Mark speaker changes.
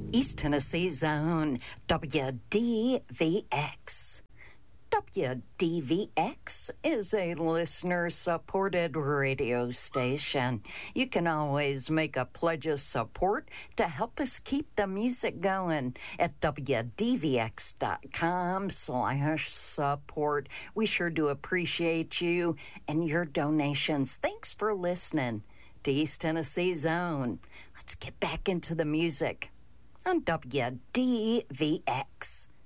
Speaker 1: East Tennessee Zone, WDVX. WDVX is a listener-supported radio station. You can always make a pledge of support to help us keep the music going at WDVX.com/support. We sure do appreciate you and your donations. Thanks for listening to East Tennessee Zone. Let's get back into the music on WDVX.